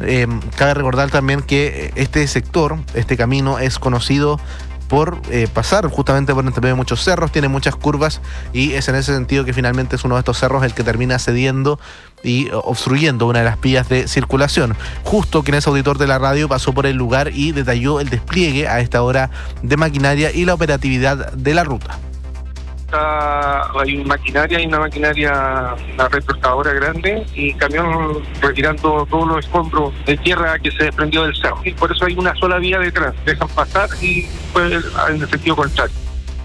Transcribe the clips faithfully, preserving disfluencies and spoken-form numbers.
Eh, cabe recordar también que este sector, este camino, es conocido por eh, pasar justamente por entre medio de muchos cerros, tiene muchas curvas y es en ese sentido que finalmente es uno de estos cerros el que termina cediendo y obstruyendo una de las vías de circulación. Justo quien es auditor de la radio pasó por el lugar y detalló el despliegue a esta hora de maquinaria y la operatividad de la ruta. Hay maquinaria, hay una maquinaria, una retroexcavadora grande y camión retirando todos los escombros de tierra que se desprendió del cerro. Y por eso hay una sola vía detrás, dejan pasar y pues en el sentido contrario.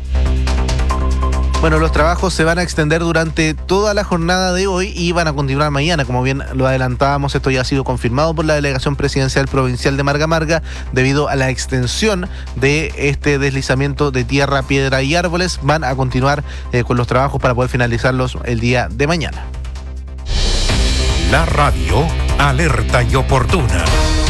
Bueno, los trabajos se van a extender durante toda la jornada de hoy y van a continuar mañana. Como bien lo adelantábamos, esto ya ha sido confirmado por la Delegación Presidencial Provincial de Marga Marga debido a la extensión de este deslizamiento de tierra, piedra y árboles. Van a continuar eh, con los trabajos para poder finalizarlos el día de mañana. La radio alerta y oportuna.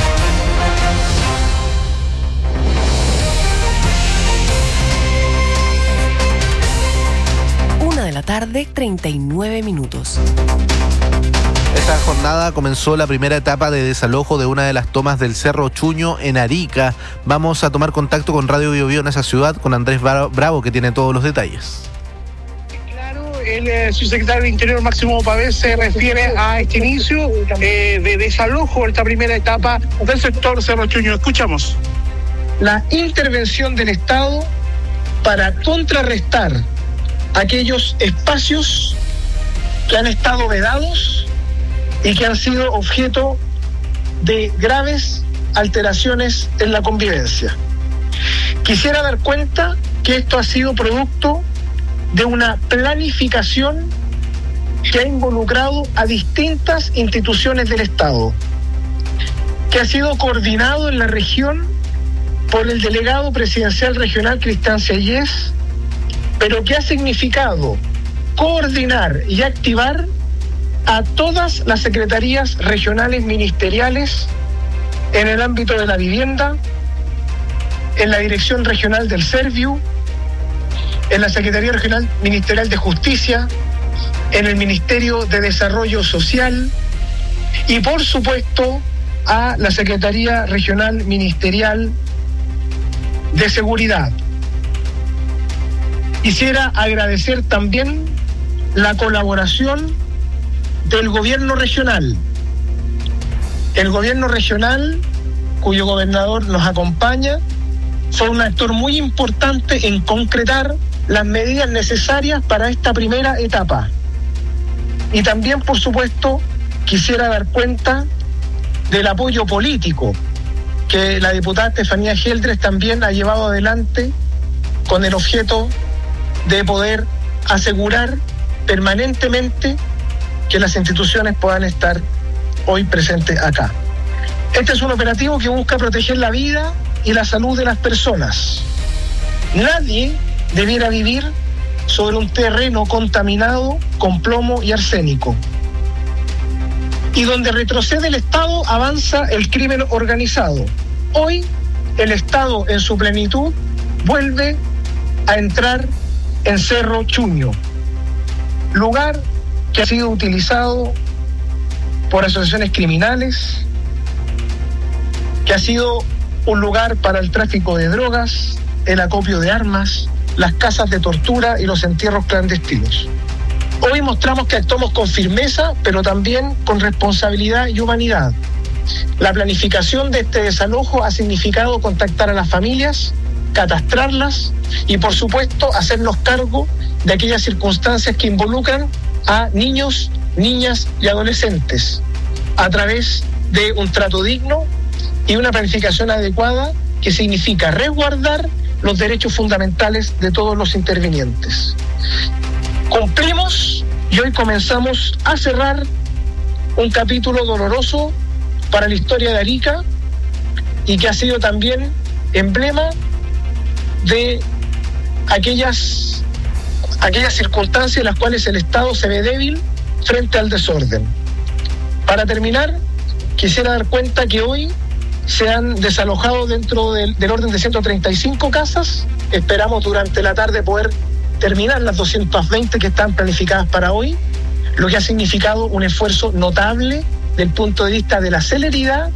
La tarde, treinta y nueve minutos. Esta jornada comenzó la primera etapa de desalojo de una de las tomas del Cerro Chuño en Arica. Vamos a tomar contacto con Radio Bio Bio en esa ciudad, con Andrés Bravo, que tiene todos los detalles. Claro, el eh, subsecretario de Interior, Máximo Pavés, se refiere a este inicio eh, de desalojo de esta primera etapa del sector Cerro Chuño. Escuchamos. La intervención del Estado para contrarrestar aquellos espacios que han estado vedados y que han sido objeto de graves alteraciones en la convivencia. Quisiera dar cuenta que esto ha sido producto de una planificación que ha involucrado a distintas instituciones del Estado, que ha sido coordinado en la región por el delegado presidencial regional Cristian Sieyes, pero que ha significado coordinar y activar a todas las secretarías regionales ministeriales en el ámbito de la vivienda, en la Dirección Regional del Serviu, en la Secretaría Regional Ministerial de Justicia, en el Ministerio de Desarrollo Social y, por supuesto, a la Secretaría Regional Ministerial de Seguridad. Quisiera agradecer también la colaboración del gobierno regional. El gobierno regional, cuyo gobernador nos acompaña, fue un actor muy importante en concretar las medidas necesarias para esta primera etapa. Y también, por supuesto, quisiera dar cuenta del apoyo político que la diputada Estefanía Geldres también ha llevado adelante con el objeto de poder asegurar permanentemente que las instituciones puedan estar hoy presentes acá. Este es un operativo que busca proteger la vida y la salud de las personas. Nadie debiera vivir sobre un terreno contaminado con plomo y arsénico. Y donde retrocede el Estado, avanza el crimen organizado. Hoy, el Estado en su plenitud vuelve a entrar en Cerro Chuño, lugar que ha sido utilizado por asociaciones criminales, que ha sido un lugar para el tráfico de drogas, el acopio de armas, las casas de tortura y los entierros clandestinos. Hoy mostramos que actuamos con firmeza, pero también con responsabilidad y humanidad. La planificación de este desalojo ha significado contactar a las familias, catastrarlas y, por supuesto, hacernos cargo de aquellas circunstancias que involucran a niños, niñas y adolescentes a través de un trato digno y una planificación adecuada que significa resguardar los derechos fundamentales de todos los intervinientes. Cumplimos y hoy comenzamos a cerrar un capítulo doloroso para la historia de Arica y que ha sido también emblema de aquellas, aquellas circunstancias en las cuales el Estado se ve débil frente al desorden. Para terminar, quisiera dar cuenta que hoy se han desalojado dentro del, del orden de ciento treinta y cinco casas. Esperamos durante la tarde poder terminar las doscientas veinte que están planificadas para hoy, lo que ha significado un esfuerzo notable del punto de vista de la celeridad